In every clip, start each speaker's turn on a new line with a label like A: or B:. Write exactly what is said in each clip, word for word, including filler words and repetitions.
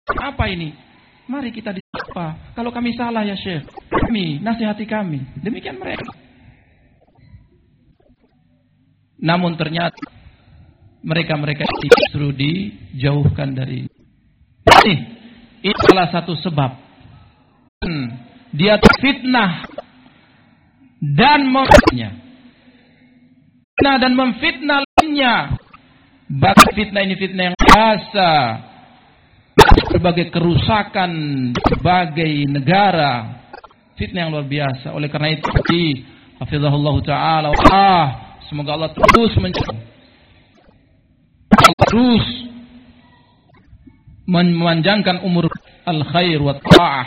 A: Apa ini? Mari kita disapa. Kalau kami salah ya Syekh, kami nasihati kami. Demikian mereka. Namun ternyata mereka-mereka justru dijauhkan dari ini. Ini salah satu sebab. Hmm, dia fitnah dan memfitnah. Fitnah dan memfitnah lainnya. Bahkan fitnah ini fitnah yang biasa. Berbagai kerusakan berbagai negara. Fitnah yang luar biasa. Oleh karena itu, hafizahullah ta'ala, ah, semoga Allah terus menjaga, terus memanjangkan umur al-khair wa ta'ah,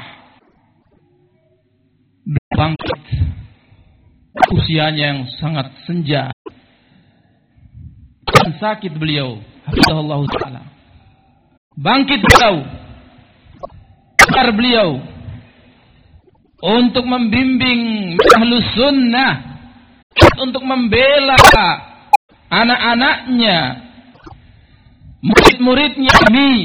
A: bangkit usianya yang sangat senja dan sakit beliau, hafizahullah ta'ala, bangkit beliau, besar beliau untuk membimbing ahlus sunnah, untuk membela anak-anaknya, murid-muridnya, kami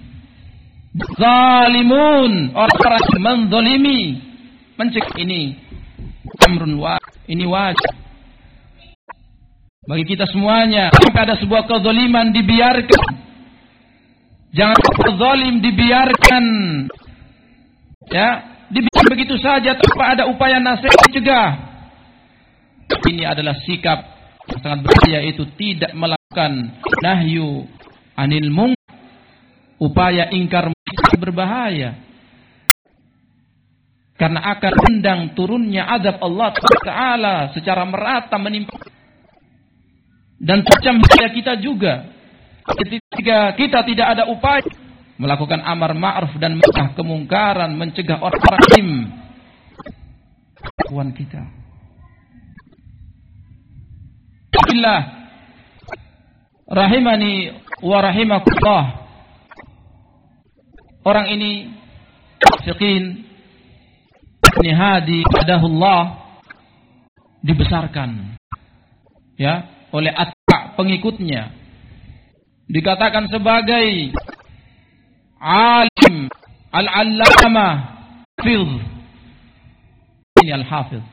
A: zalimun, orang-orang menzalimi, mencegah ini amrun wa, ini wajib bagi kita semuanya. Sampai ada sebuah kezaliman dibiarkan, jangan zalim dibiarkan, ya, dibiarkan begitu saja tanpa ada upaya nasihat cegah. Ini adalah sikap yang sangat berbahaya, itu tidak melakukan nahyu anil munkar, upaya ingkar berbahaya, karena akan undang turunnya azab Allah Taala secara merata menimpa dan tercam hidayah kita juga. Ketika kita tidak ada upaya melakukan amar ma'ruf dan mencegah kemungkaran, mencegah orang-orang zalim, kawan kita. Alhamdulillah, rahimani wa rahimakumullah. Orang ini Fiqin Ibn Hadi Adahullah dibesarkan, ya, oleh atba' pengikutnya, dikatakan sebagai alim, al-allamah, hafiz. Ini al-hafiz.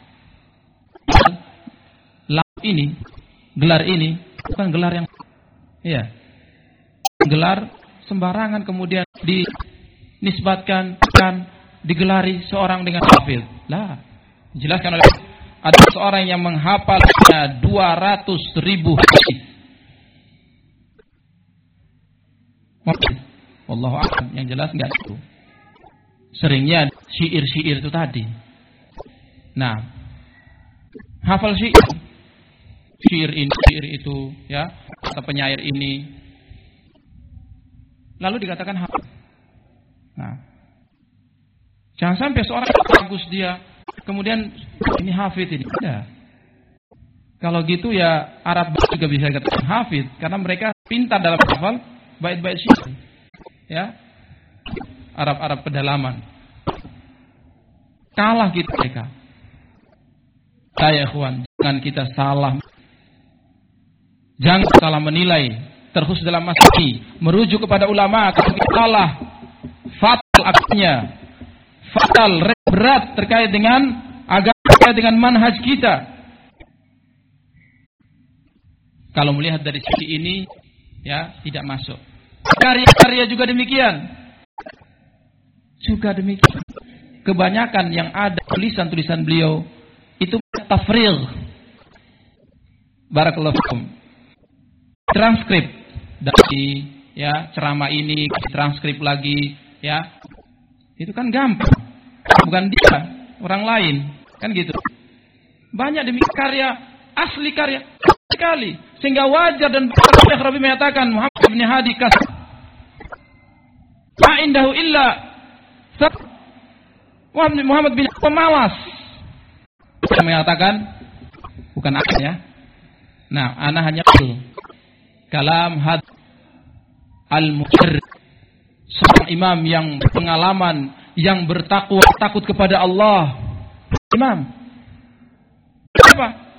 A: Ini gelar ini bukan gelar yang, ya, gelar sembarangan kemudian dinisbatkan, kan digelari seorang dengan hafiz. Lah, dijelaskan oleh ada seorang yang menghafalnya dua ratus ribu hadis. Wallahu a'lam, yang jelas enggak itu. Seringnya syair-syair itu tadi. Nah, hafal syair, syair ini, syair itu, ya, kata penyair ini, lalu dikatakan hafal. Nah, jangan sampai seorang bagus dia, kemudian ini hafid ini. Tidak. Kalau gitu ya Arab juga bisa dikatakan hafid, karena mereka pintar dalam hafal bait-bait syair. Ya, Arab-Arab pedalaman. Kalah kita mereka. Saya ikhwan, jangan kita salah, jangan salah menilai, terkhusus dalam masalah ini, merujuk kepada ulama. Kalau kita salah, fatal akibatnya, fatal, berat terkait dengan agama, terkait dengan manhaj kita. Kalau melihat dari sisi ini, ya, tidak masuk. Karya-karya juga demikian, juga demikian. Kebanyakan yang ada tulisan-tulisan beliau itu tafrigh, barakallahu fikum, transkrip dari, ya, ceramah ini, transkrip lagi, ya, itu kan gampang, bukan dia, orang lain, kan gitu. Banyak demikian karya, asli karya sekali, sehingga wajar dan Syekh Rabi menyatakan Muhammad bin Hadi kasab, ma indahu illa Muhammad bin pemalas. Saya mengatakan bukan aku, ya. Nah, ana hanya kalam had al-muqarr, seorang imam yang berpengalaman, yang bertakwa, takut kepada Allah. Imam. Apa?